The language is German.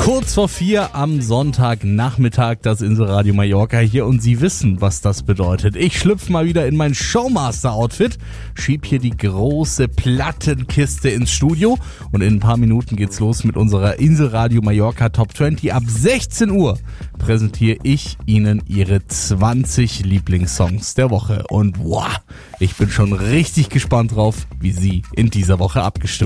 Kurz vor 4 am Sonntagnachmittag das Inselradio Mallorca hier und Sie wissen, was das bedeutet. Ich schlüpfe mal wieder in mein Showmaster-Outfit, schieb hier die große Plattenkiste ins Studio und in ein paar Minuten geht's los mit unserer Inselradio Mallorca Top 20. Ab 16 Uhr präsentiere ich Ihnen Ihre 20 Lieblingssongs der Woche. Und wow, ich bin schon richtig gespannt drauf, wie Sie in dieser Woche abgestimmt